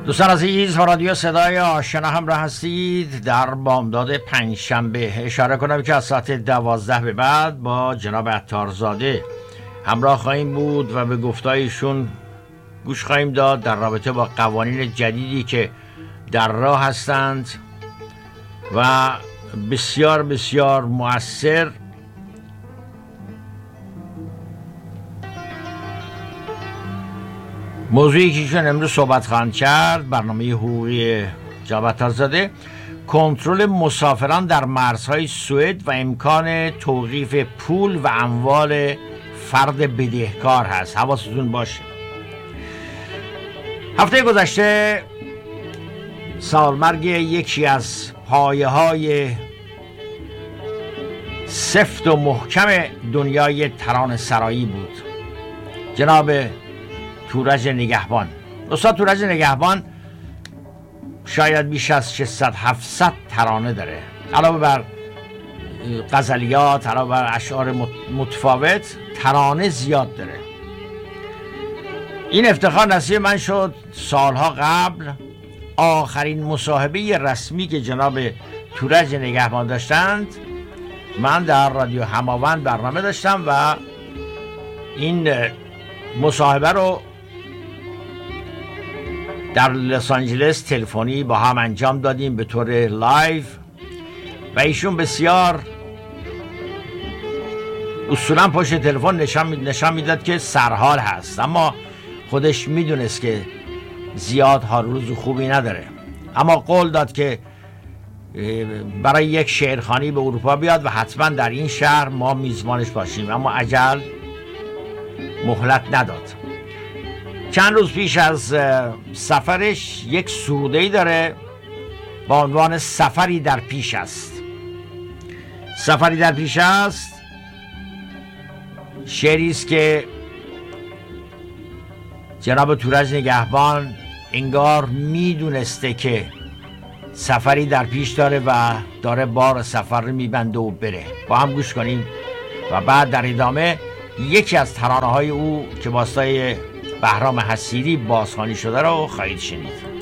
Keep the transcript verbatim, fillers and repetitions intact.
دوستان عزیز و رادیو صدای آشنا همراه هستید در بامداد پنجشنبه. اشاره کنم که از ساعت دوازده به بعد با جناب عطارزاده همراه خواهیم بود و به گفتایشون گوش خواهیم داد در رابطه با قوانین جدیدی که در راه هستند و بسیار بسیار مؤثر موضوعی که ایشون امروز صحبت خواهند کرد، برنامه حقوقی جناب عطارزاده، کنترل مسافران در مرزهای سوئد و امکان توقیف پول و اموال فرد بدهکار هست. حواستون باشه. هفته گذشته سالمرگ یکی از پایه های سفت و محکم دنیای ترانه سرایی بود، جناب تورج نگهبان. استاد تورج نگهبان شاید بیش از ششصد هفتصد ترانه داره، علاوه بر غزلیات، علاوه بر اشعار متفاوت، ترانه زیاد داره. این افتخار نصیب من شد سالها قبل. آخرین مصاحبه رسمی که جناب تورج نگهبان داشتند، من در رادیو هماوند برنامه داشتم و این مصاحبه رو در لس آنجلس تلفنی با هم انجام دادیم به طور لایو و ایشون بسیار اصولا پشت تلفن نشان نشان میداد که سرحال هست، اما خودش میدونست که زیاد حال روز خوبی نداره. اما قول داد که برای یک شعرخوانی به اروپا بیاد و حتما در این شهر ما میزبانش باشیم، اما عجل مهلت نداد. چند روز پیش از سفرش یک سروده‌ای داره با عنوان سفری در پیش است. سفری در پیش است شعری است که جناب تورج نگهبان انگار میدونسته که سفری در پیش داره و داره بار سفر رو میبنده و بره. با هم گوش کنیم و بعد در ادامه یکی از ترانه های او که واسطه بهرام حصیری بازخوانی شده رو خواهید شنید.